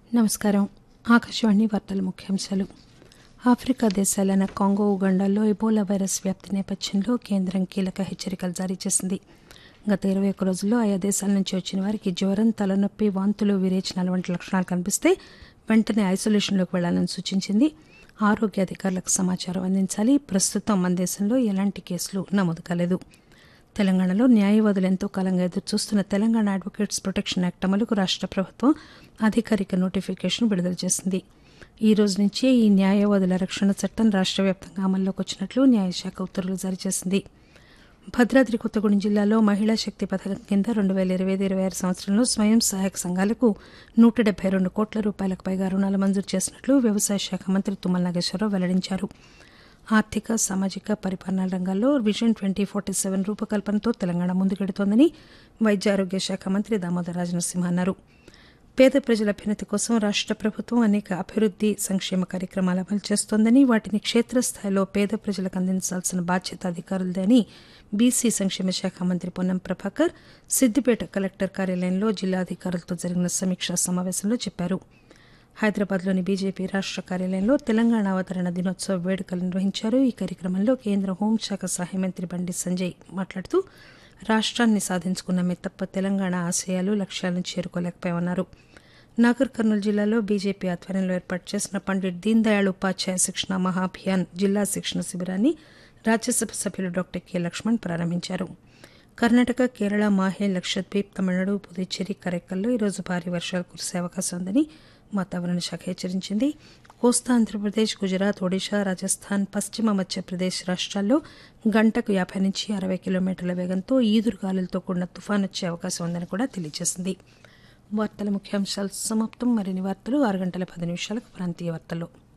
నమస్కారం. ఆకాశవాణి వార్తల ముఖ్యాంశాలు. ఆఫ్రికా దేశాలైన కాంగో, ఉగాండాల్లో ఎబోలా వైరస్ వ్యాప్తి నేపథ్యంలో కేంద్రం కీలక హెచ్చరికలు జారీ చేసింది. గత 21 రోజుల్లో ఆయా దేశాల నుంచి వచ్చిన వారికి జ్వరం, తలనొప్పి, వాంతులు, విరేచనాలు వంటి లక్షణాలు కనిపిస్తే వెంటనే ఐసోలేషన్లోకి వెళ్లాలని సూచించింది. ఆరోగ్య అధికారులకు సమాచారం అందించాలి. ప్రస్తుతం మన దేశంలో ఎలాంటి కేసులు నమోదు కాలేదు. తెలంగాణలో న్యాయవాదులు ఎంతో కాలంగా ఎదురుచూస్తున్న తెలంగాణ అడ్వకేట్స్ ప్రొటెక్షన్ యాక్ట్ అమలుకు రాష్ట ప్రభుత్వం అధికారిక నోటిఫికేషన్ విడుదల చేసింది. ఈ రోజు నుంచి ఈ న్యాయవాదుల రక్షణ చట్టం రాష్ట వ్యాప్తంగా అమల్లోకి వచ్చినట్లు న్యాయశాఖ ఉత్తర్వులు జారీ చేసింది. భద్రాద్రి కొత్తగూడెం జిల్లాలో మహిళా శక్తి పథకం కింద 2025-26 సంవత్సరంలో స్వయం సహాయక సంఘాలకు 172 కోట్ల రూపాయలకు పైగా రుణాలు మంజూరు చేసినట్లు వ్యవసాయ శాఖ మంత్రి తుమ్మల నాగేశ్వరరావు వెల్లడించారు. ఆర్థిక, సామాజిక, పరిపాలనా రంగాల్లో విజన్ 2047 రూపకల్పనతో తెలంగాణ ముందుకెడుతోందని వైద్య ఆరోగ్య శాఖ మంత్రి దామోదర్ రాజనరసింహ అన్నారు. పేద ప్రజల అభ్యున్నతి కోసం రాష్ట ప్రభుత్వం అనేక అభివృద్ది, సంక్షేమ కార్యక్రమాలు అమలు చేస్తోందని, వాటిని క్షేత్రస్థాయిలో పేద ప్రజలకు అందించాల్సిన బాధ్యత అధికారులదే అని బీసీ సంక్షేమ శాఖ మంత్రి పొన్నం ప్రభాకర్ సిద్దిపేట కలెక్టర్ కార్యాలయంలో జిల్లా అధికారులతో జరిగిన సమీక్షా సమావేశంలో చెప్పారు. హైదరాబాద్లోని బీజేపీ రాష్ట కార్యాలయంలో తెలంగాణ అవతరణ దినోత్సవ వేడుకలు నిర్వహించారు. ఈ కార్యక్రమంలో కేంద్ర హోంశాఖ సహాయ మంత్రి బండి సంజయ్ మాట్లాడుతూ రాష్ట్రాన్ని సాధించుకున్నామే తప్ప తెలంగాణ ఆశయాలు, లక్ష్యాలను చేరుకోలేకపోయామన్నారు. నాగర్ కర్నూలు జిల్లాలో బీజేపీ ఆధ్వర్యంలో ఏర్పాటు చేసిన పండిట్ దీన్ దయాళ్ ఉపాధ్యాయ శిక్షణ మహాభియాన్ జిల్లా శిక్షణ శిబిరాన్ని రాజ్యసభ సభ్యులు డాక్టర్ కె లక్ష్మణ్ ప్రారంభించారు. కర్ణాటక, కేరళ, మాహే, లక్షద్వీప్, తమిళనాడు, పుదుచ్చేరి, కరైకల్లో ఈరోజు భారీ వర్షాలు కురిసే అవకాశం ఉందని వాతావరణ శాఖ హెచ్చరించింది. కోస్తా ఆంధ్రప్రదేశ్, గుజరాత్, ఒడిశా, రాజస్థాన్, పశ్చిమ మధ్యప్రదేశ్ రాష్ట్రాల్లో గంటకు 50 నుంచి 60 కిలోమీటర్ల వేగంతో ఈదురుగాలులతో కూడిన తుఫాను వచ్చే అవకాశం ఉందని కూడా తెలియజేసింది. వార్తల ముఖ్యాంశాలు సమాప్తం. మరిన్ని వార్తలు 6 గంటల 10 నిమిషాలకు ప్రాంతీయ వార్తలు.